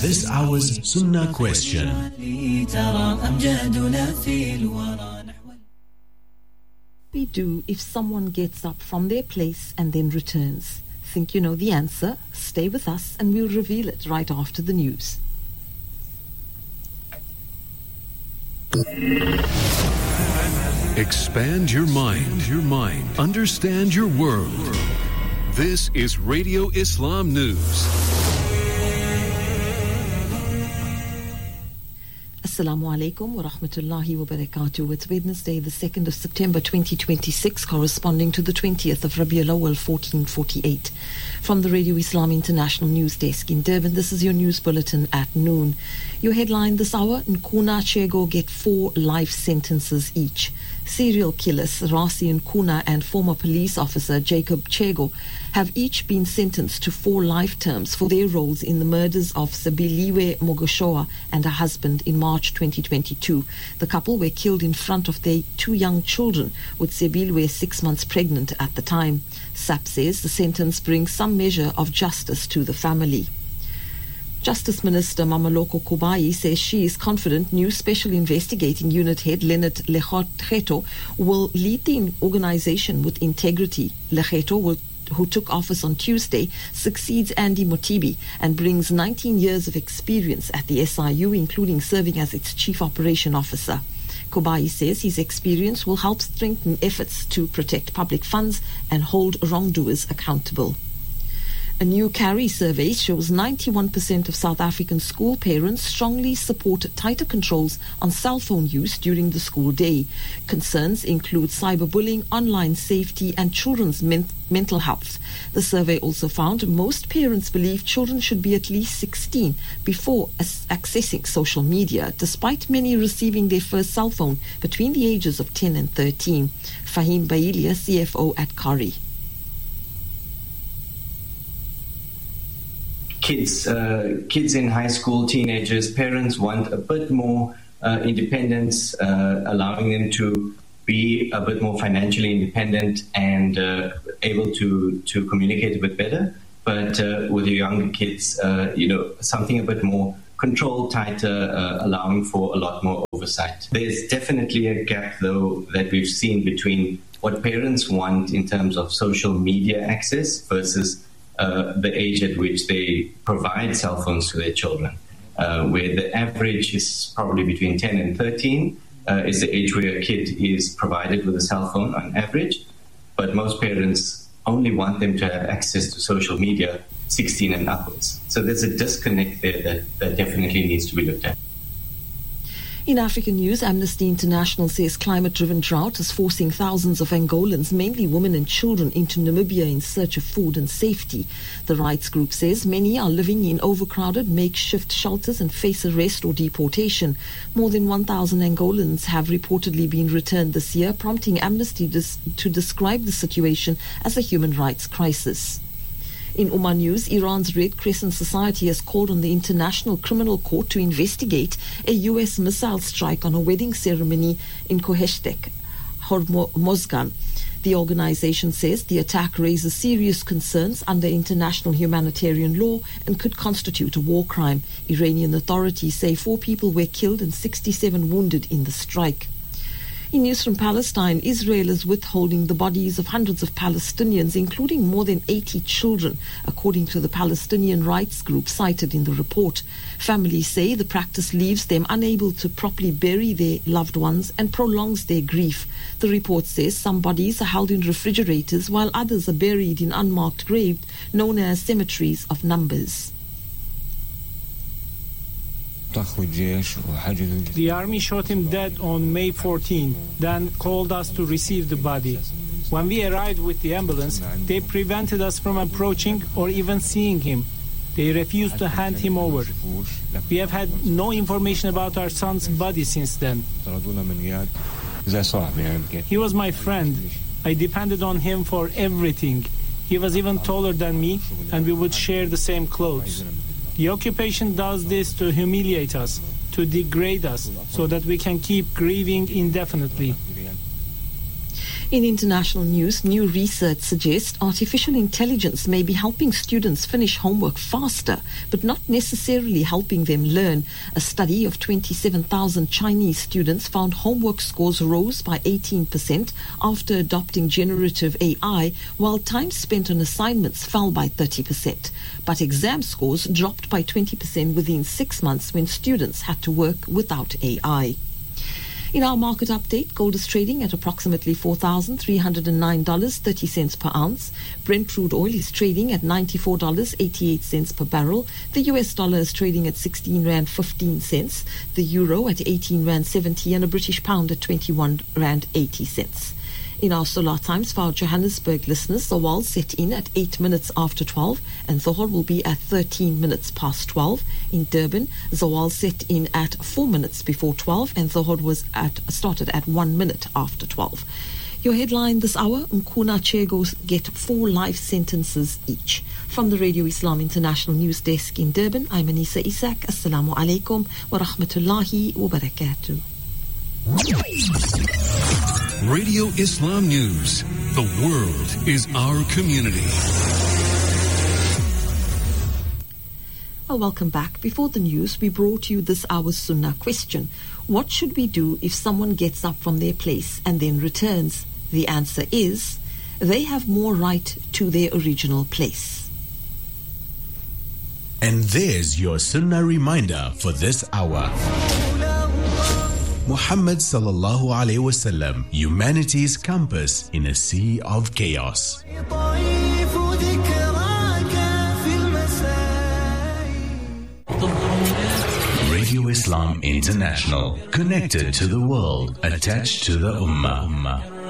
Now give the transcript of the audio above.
This hour's Sunnah question. We do if someone gets up from their place and then returns? Think you know the answer? Stay with us and we'll reveal it right after the news. Expand your mind. Understand your world. This is Radio Islam News. Assalamu alaikum wa rahmatullahi wa barakatuh. It's Wednesday, the 2nd of September 2026, corresponding to the 20th of Rabiul Awwal 1448. From the Radio Islam International News Desk in Durban, this is your news bulletin at noon. Your headline this hour: Nkuna Chego get 4 life sentences each. Serial killers Rasi Nkuna and former police officer Jacob Chego have each been sentenced to 4 life terms for their roles in the murders of Sabiliwe Mogoshoa and her husband in March 2022. The couple were killed in front of their 2 young children, with Sabiliwe 6 months pregnant at the time. SAP says the sentence brings some measure of justice to the family. Justice Minister Mamaloko Kubai says she is confident new Special Investigating Unit Head Leonard Lekgetho will lead the organization with integrity. Lekgetho, who took office on Tuesday, succeeds Andy Motibi and brings 19 years of experience at the SIU, including serving as its Chief Operation Officer. Kubai says his experience will help strengthen efforts to protect public funds and hold wrongdoers accountable. A new CARI survey shows 91% of South African school parents strongly support tighter controls on cell phone use during the school day. Concerns include cyberbullying, online safety, and children's mental health. The survey also found most parents believe children should be at least 16 before accessing social media, despite many receiving their first cell phone between the ages of 10 and 13. Fahim Bailia, CFO at CARI. Kids in high school, teenagers, parents want a bit more independence, allowing them to be a bit more financially independent and able to communicate a bit better. But with the younger kids, something a bit more controlled, tighter, allowing for a lot more oversight. There's definitely a gap, though, that we've seen between what parents want in terms of social media access versus the age at which they provide cell phones to their children, where the average is probably between 10 and 13 is the age where a kid is provided with a cell phone on average, but most parents only want them to have access to social media 16 and upwards. So there's a disconnect there that definitely needs to be looked at. In African news, Amnesty International says climate-driven drought is forcing thousands of Angolans, mainly women and children, into Namibia in search of food and safety. The rights group says many are living in overcrowded makeshift shelters and face arrest or deportation. More than 1,000 Angolans have reportedly been returned this year, prompting Amnesty to describe the situation as a human rights crisis. In Oman news, Iran's Red Crescent Society has called on the International Criminal Court to investigate a U.S. missile strike on a wedding ceremony in Koheshtek, Hormozgan. The organization says the attack raises serious concerns under international humanitarian law and could constitute a war crime. Iranian authorities say 4 people were killed and 67 wounded in the strike. In news from Palestine, Israel is withholding the bodies of hundreds of Palestinians, including more than 80 children, according to the Palestinian rights group cited in the report. Families say the practice leaves them unable to properly bury their loved ones and prolongs their grief. The report says some bodies are held in refrigerators while others are buried in unmarked graves known as cemeteries of numbers. The army shot him dead on May 14, then called us to receive the body. When we arrived with the ambulance, they prevented us from approaching or even seeing him. They refused to hand him over. We have had no information about our son's body since then. He was my friend. I depended on him for everything. He was even taller than me, and we would share the same clothes. The occupation does this to humiliate us, to degrade us, so that we can keep grieving indefinitely. In international news, new research suggests artificial intelligence may be helping students finish homework faster, but not necessarily helping them learn. A study of 27,000 Chinese students found homework scores rose by 18% after adopting generative AI, while time spent on assignments fell by 30%. But exam scores dropped by 20% within 6 months when students had to work without AI. In our market update, gold is trading at approximately $4,309.30 per ounce. Brent crude oil is trading at $94.88 per barrel. The US dollar is trading at 16 Rand 15 cents. The euro at 18 Rand 70 and a British pound at 21 Rand 80 cents. In our solar times for our Johannesburg listeners, Zawal set in at 8 minutes after 12 and Dhuhr will be at 13 minutes past 12. In Durban, Zawal set in at 4 minutes before 12 and Dhuhr started at 1 minute after 12. Your headline this hour, Mkhuna Chegos get 4 life sentences each. From the Radio Islam International News Desk in Durban, I'm Anisa Isak. Assalamu alaikum wa rahmatullahi wa barakatuh. Radio Islam News. The world is our community. Well, welcome back. Before the news, we brought you this hour's Sunnah question. What should we do if someone gets up from their place and then returns? The answer is, they have more right to their original place. And there's your Sunnah reminder for this hour. Muhammad sallallahu alaihi wasallam, humanity's compass in a sea of chaos. Radio Islam International, connected to the world, attached to the Ummah.